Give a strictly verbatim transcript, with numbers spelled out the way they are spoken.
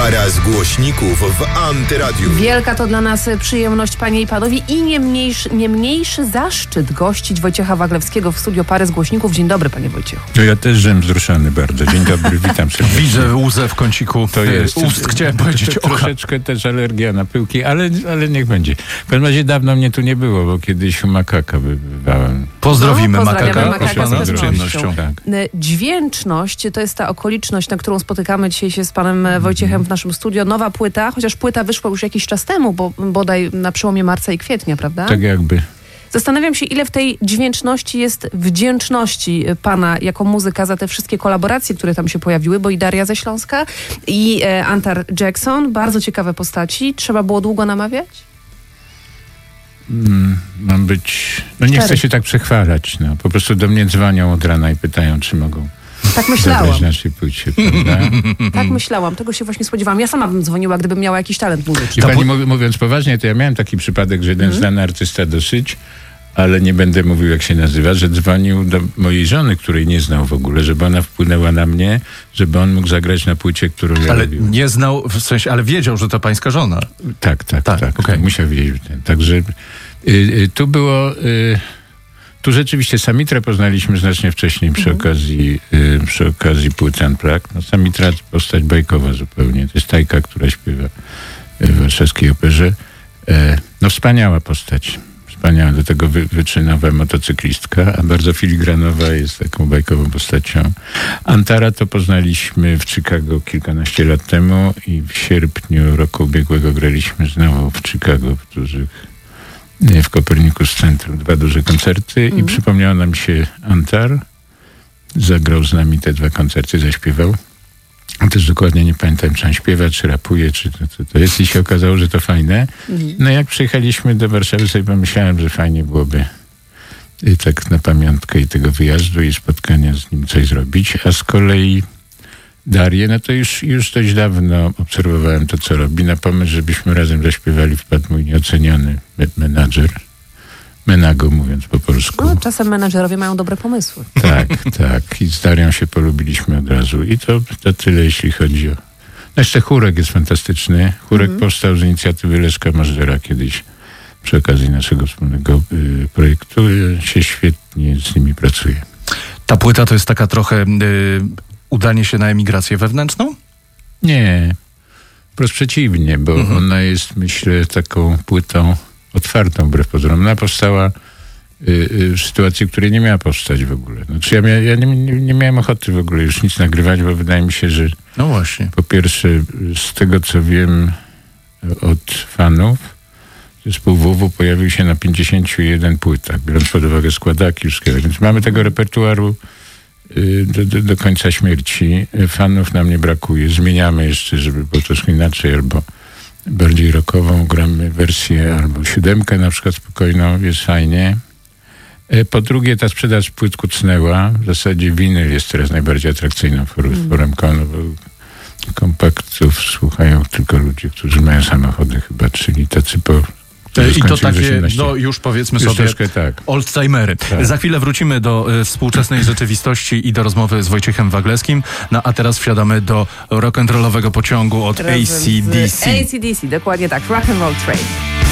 Para z głośników w Antyradiu. Wielka to dla nas przyjemność, panie i panowie, i nie mniejszy, nie mniejszy zaszczyt gościć Wojciecha Waglewskiego w studio Pary z głośników. Dzień dobry, panie Wojciechu. No ja też żem wzruszony bardzo. Dzień dobry, witam serdecznie. Widzę łzę w kąciku to jest, ust, chciałem powiedzieć. To, to, troszeczkę też alergia na pyłki, ale, ale niech będzie. W każdym razie dawno mnie tu nie było, bo kiedyś u makaka bywałem. Pozdrowimy no, makaka, makaka z przyjemnością. Tak. Dźwięczność to jest ta okoliczność, na którą spotykamy dzisiaj się z panem Wojciechem w naszym studio. Nowa płyta, chociaż płyta wyszła już jakiś czas temu, bo bodaj na przełomie marca i kwietnia, prawda? Tak jakby. Zastanawiam się, ile w tej dźwięczności jest wdzięczności pana jako muzyka za te wszystkie kolaboracje, które tam się pojawiły, bo i Daria ze Śląska, i e, Antar Jackson, bardzo ciekawe postaci. Trzeba było długo namawiać? Mm, mam być... No nie chcę się tak przechwalać. No. Po prostu do mnie dzwonią od rana i pytają, czy mogą tak myślałam. zagrać naszej płycie, prawda? Tak myślałam. Tego się właśnie spodziewałam. Ja sama bym dzwoniła, gdybym miała jakiś talent muzyczny. I pani mów, mówiąc poważnie, to ja miałem taki przypadek, że jeden mm. znany artysta dosyć, ale nie będę mówił, jak się nazywa, że dzwonił do mojej żony, której nie znał w ogóle, żeby ona wpłynęła na mnie, żeby on mógł zagrać na płycie, którą ja Ale robiłem. nie znał, w sensie, ale wiedział, że to pańska żona. Tak, tak, tak. tak, okay. tak musiał wiedzieć. Ten. Także y, y, tu było... Y, tu rzeczywiście Samitrę poznaliśmy znacznie wcześniej przy mhm. okazji y, przy okazji płyty Unplugged. No, Samitra to postać bajkowa zupełnie. To jest Tajka, która śpiewa w warszawskiej operze. E, no wspaniała postać. Wspaniała, do tego wy, wyczynowa motocyklistka, a bardzo filigranowa jest taką bajkową postacią. Antara to poznaliśmy w Chicago kilkanaście lat temu i w sierpniu roku ubiegłego graliśmy znowu w Chicago w dużych, w Copernicus Centrum, dwa duże koncerty mm. i przypomniało nam się Antar. Zagrał z nami te dwa koncerty, zaśpiewał. A też dokładnie nie pamiętam, czy on śpiewa, czy rapuje, czy to, to, to jest. I się okazało, że to fajne. Mm. No jak przyjechaliśmy do Warszawy, sobie pomyślałem, że fajnie byłoby i tak na pamiątkę i tego wyjazdu i spotkania z nim coś zrobić. A z kolei Darię, no to już, już dość dawno obserwowałem to, co robi. Na pomysł, żebyśmy razem zaśpiewali, wpadł mój nieoceniony menadżer. Menago, mówiąc po polsku. No, czasem menadżerowie mają dobre pomysły. Tak, tak. I z Darią się polubiliśmy od razu. I to, to tyle, jeśli chodzi o... No jeszcze chórek jest fantastyczny. Chórek mm. powstał z inicjatywy Leszka Mażdżera kiedyś przy okazji naszego wspólnego y, projektu. Y, się świetnie z nimi pracuje. Ta płyta to jest taka trochę... Y- udanie się na emigrację wewnętrzną? Nie. Wprost przeciwnie, bo mhm. ona jest, myślę, taką płytą otwartą wbrew pozorom. Ona powstała y, y, w sytuacji, w której nie miała powstać w ogóle. Znaczy ja, mia, ja nie, nie, nie miałem ochoty w ogóle już nic nagrywać, bo wydaje mi się, że no właśnie. Po pierwsze, z tego co wiem od fanów, zespół W W pojawił się na pięćdziesięciu jeden płytach, biorąc pod uwagę składaki wszystkiego. Więc mamy tego repertuaru Do, do, do końca śmierci. Fanów nam nie brakuje. Zmieniamy jeszcze, żeby było troszkę inaczej, albo bardziej rockową. Gramy wersję albo siódemkę na przykład spokojną, jest fajnie. Po drugie, ta sprzedaż płyt kucnęła. W zasadzie winyl jest teraz najbardziej atrakcyjną formą, mm. bo kompaktów słuchają tylko ludzie, którzy mają samochody chyba, czyli tacy po... I to takie, no już powiedzmy już sobie, tak. oldtimery. Tak. Za chwilę wrócimy do y, współczesnej rzeczywistości i do rozmowy z Wojciechem Waglewskim. No a teraz wsiadamy do rock'n'rollowego pociągu od A C D C. A C D C, dokładnie tak. Rock and Roll Train.